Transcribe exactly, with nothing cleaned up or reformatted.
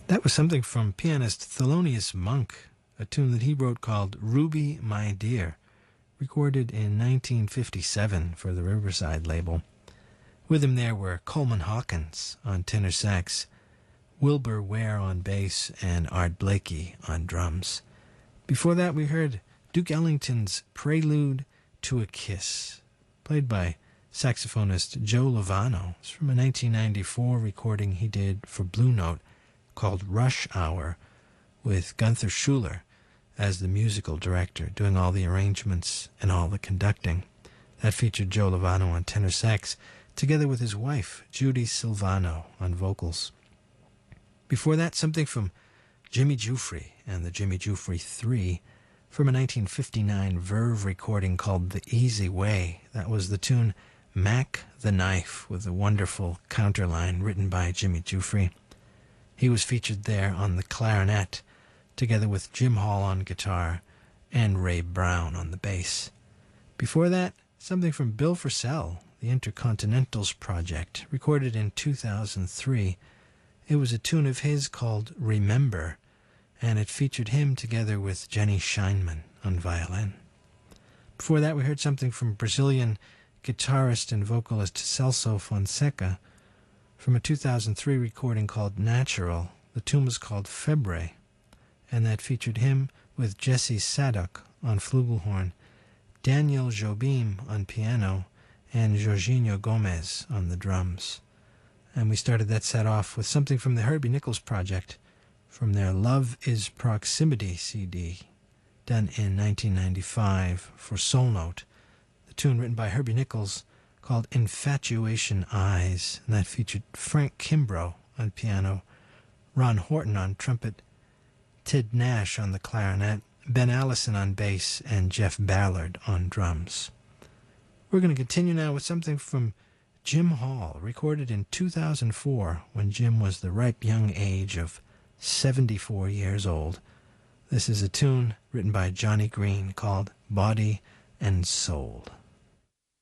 That was something from pianist Thelonious Monk, a tune that he wrote called Ruby, My Dear, recorded in nineteen fifty-seven for the Riverside label. With him there were Coleman Hawkins on tenor sax, Wilbur Ware on bass, and Art Blakey on drums. Before that, we heard Duke Ellington's Prelude to a Kiss, played by saxophonist Joe Lovano. It's from a nineteen ninety-four recording he did for Blue Note called Rush Hour, with Gunther Schuller as the musical director, doing all the arrangements and all the conducting. That featured Joe Lovano on tenor sax, together with his wife, Judy Silvano, on vocals. Before that, something from Jimmy Giuffre and the Jimmy Giuffre Three, from a nineteen fifty-nine Verve recording called The Easy Way. That was the tune Mac the Knife, with a wonderful counterline written by Jimmy Giuffre. He was featured there on the clarinet, together with Jim Hall on guitar and Ray Brown on the bass. Before that, something from Bill Frisell, the Intercontinentals Project, recorded in two thousand three. It was a tune of his called Remember, and it featured him together with Jenny Scheinman on violin. Before that, we heard something from Brazilian guitarist and vocalist Celso Fonseca from a two thousand three recording called Natural. The tune was called Febre, and that featured him with Jesse Sadok on flugelhorn, Daniel Jobim on piano, and Jorginho Gomez on the drums. And we started that set off with something from the Herbie Nichols Project, from their Love is Proximity C D, done in nineteen ninety-five for Soul Note. The tune written by Herbie Nichols called Infatuation Eyes, and that featured Frank Kimbrough on piano, Ron Horton on trumpet, Ted Nash on the clarinet, Ben Allison on bass, and Jeff Ballard on drums. We're going to continue now with something from Jim Hall, recorded in two thousand four, when Jim was the ripe young age of seventy-four years old. This is a tune written by Johnny Green called Body and Soul.